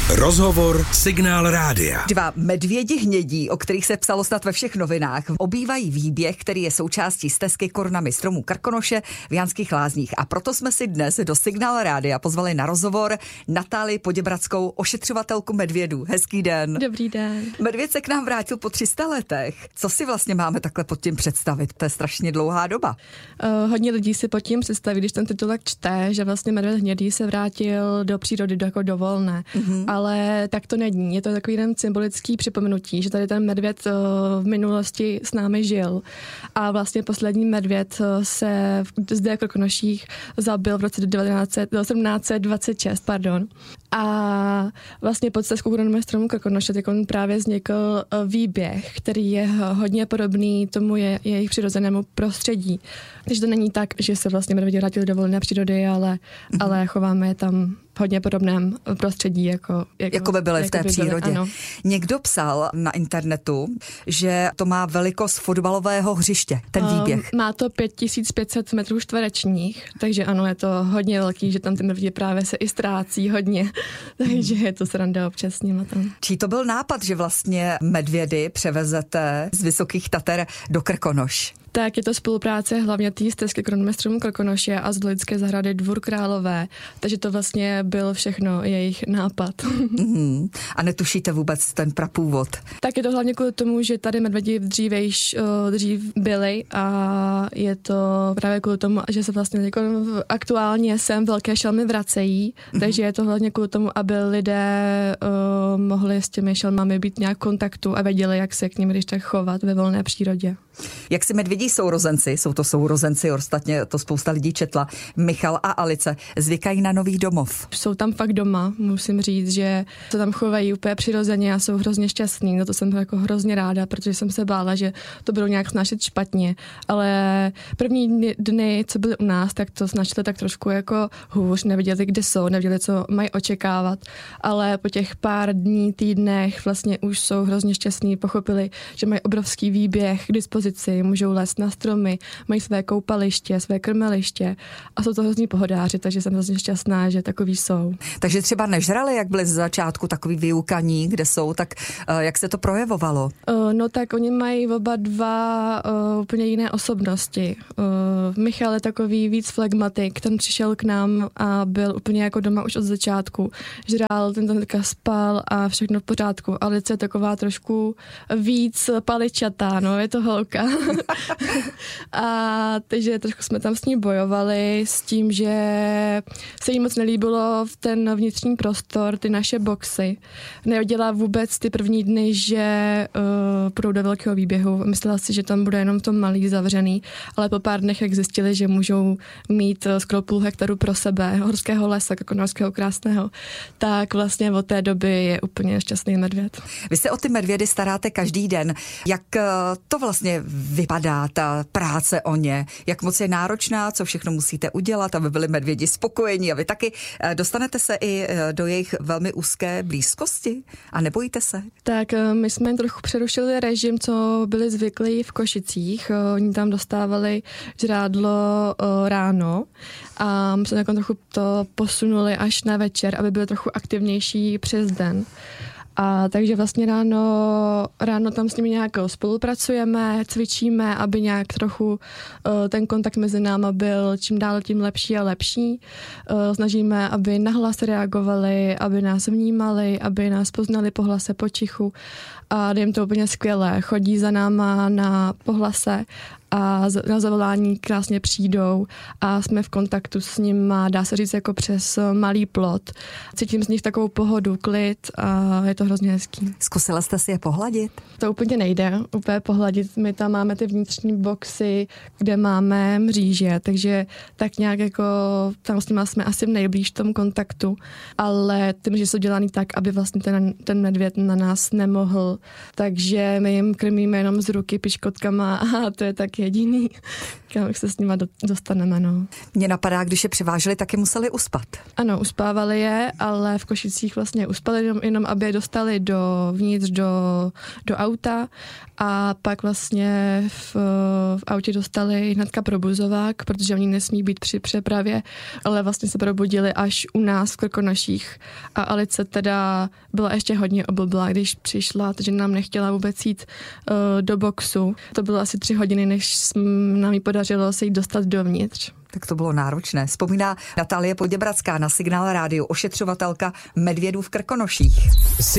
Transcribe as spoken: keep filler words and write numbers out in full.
Rozhovor Signál rádia. Dva medvědi hnědí, o kterých se psalo snad ve všech novinách, obývají výběh, který je součástí stezky korunami stromů Krkonoše v Janských Lázních. A proto jsme si dnes do Signál rádia pozvali na rozhovor Natálii Poděbradskou, ošetřovatelku medvědů. Hezký den. Dobrý den. Medvěd se k nám vrátil po tři sta letech. Co si vlastně máme takhle pod tím představit? To je strašně dlouhá doba. Uh, hodně lidí si pod tím představí, když ten titulek čte, že vlastně medvěd hnědý se vrátil do přírody do, jako do volné. Mm-hmm. Ale tak to není. Je to takový jeden symbolický připomenutí, že tady ten medvěd uh, v minulosti s námi žil. A vlastně poslední medvěd uh, se zde v Krkonoších zabil v roce sedmnáct set dvacet šest. Pardon. A vlastně pod stezkou korunami stromů Krkonoše tak on právě vznikl uh, výběh, který je hodně podobný tomu je, jejich přirozenému prostředí. Takže to není tak, že se vlastně medvědi vrátili do volné přírody, ale, mm-hmm. ale chováme je tam hodně podobném prostředí, jako, jako, jako by byly v té by přírodě. Byly, Někdo psal na internetu, že to má velikost fotbalového hřiště, ten výběh. Um, má to pět tisíc pět set metrů čtverečních, takže ano, je to hodně velký, že tam ty medvědi právě se i ztrácí hodně, takže je to sranda občas s nima tam. Čí to byl nápad, že vlastně medvědy převezete z Vysokých Tater do Krkonoš? Tak je to spolupráce hlavně té stezky korunami stromů Krkonoše a zoologické zahrady Dvůr Králové, takže to vlastně byl všechno jejich nápad. Mm-hmm. A netušíte vůbec ten prapůvod? Tak je to hlavně kvůli tomu, že tady medvědi dřívejš, dřív byli a je to právě kvůli tomu, že se vlastně jako aktuálně sem velké šelmy vracejí, mm-hmm. takže je to hlavně kvůli tomu, aby lidé uh, mohli s těmi šelmami být nějak v kontaktu a věděli, jak se k nim když tak chovat ve volné přírodě. Jak si medvědí sourozenci, jsou to sourozenci, ostatně to spousta lidí četla, Michal a Alice, zvykají na nový domov. Jsou tam fakt doma, musím říct, že se tam chovají úplně přirozeně a jsou hrozně šťastní, na to jsem jako hrozně ráda, protože jsem se bála, že to budou nějak snášet špatně, ale první dny, co byly u nás, tak to snažili tak trošku jako hůř, nevěděli, kde jsou, nevěděli, co mají očekávat, ale po těch pár dní, týdnech vlastně už jsou hrozně šťastní, pochopili, že mají obrovský výběh k dispozici, můžou lézt na stromy, mají své koupaliště, své krmeliště a jsou to hrozní pohodáři, takže jsem hrozně šťastná, že takový jsou. Takže třeba nežrali, jak byli z začátku takový vyukaní, kde jsou, tak uh, jak se to projevovalo? Uh, no tak oni mají oba dva uh, úplně jiné osobnosti. Uh, Michal je takový víc flegmatik, ten přišel k nám a byl úplně jako doma už od začátku. Žrál, ten teďka spal a všechno v pořádku. Alice je taková trošku víc paličatá, no, je to holka. A takže trošku jsme tam s ní bojovali s tím, že se jí moc nelíbilo v ten vnitřní prostor, ty naše boxy. Nevěděla vůbec ty první dny, že uh, půjdou do velkého výběhu. Myslela si, že tam bude jenom to malý zavřený, ale po pár dnech, jak zjistili, že můžou mít uh, skoro půl hektaru pro sebe, horského lesa, krkonošského krásného, tak vlastně od té doby je úplně šťastný medvěd. Vy se o ty medvědy staráte každý den. Jak uh, to vlastně vypadá, ta práce o ně? Jak moc je náročná, co všechno musíte udělat, aby byli medvědi spokojení a vy taky dostanete se i do jejich velmi úzké blízkosti a nebojíte se? Tak my jsme trochu přerušili režim, co byli zvyklí v Košicích. Oni tam dostávali žrádlo ráno a my jsme trochu to posunuli až na večer, aby byli trochu aktivnější přes den. A takže vlastně ráno, ráno tam s nimi nějak spolupracujeme, cvičíme, aby nějak trochu uh, ten kontakt mezi náma byl čím dál tím lepší a lepší. Uh, snažíme, aby nahlas reagovali, aby nás vnímali, aby nás poznali po hlase, po čichu. A jde jim to úplně skvěle. Chodí za náma na pohlase a na zavolání krásně přijdou a jsme v kontaktu s nima, dá se říct jako přes malý plot. Cítím z nich takovou pohodu, klid a je to hrozně hezký. Zkusila jste si je pohladit? To úplně nejde, úplně pohladit. My tam máme ty vnitřní boxy, kde máme mříže, takže tak nějak jako tam s nima jsme asi nejblíž v tom kontaktu, ale ty mříže jsou dělaný tak, aby vlastně ten, ten medvěd na nás nemohl, takže my jim krmíme jenom z ruky piškotkama a to je taky jediný, kam se s nima dostaneme. No. Mně napadá, když je přiváželi, taky museli uspat. Ano, uspávali je, ale v Košicích vlastně uspali jenom, jenom aby je dostali dovnitř do, do auta a pak vlastně v, v autě dostali hnedka probuzovák, protože oni nesmí být při přepravě, ale vlastně se probudili až u nás v Krkonoších a Alice teda byla ještě hodně oblblá, když přišla, takže nám nechtěla vůbec jít uh, do boxu. To bylo asi tři hodiny, než nám jí podařilo se jít dostat dovnitř. Tak to bylo náročné. Vzpomíná Natálie Poděbradská na Signál rádiu, ošetřovatelka medvědů v Krkonoších.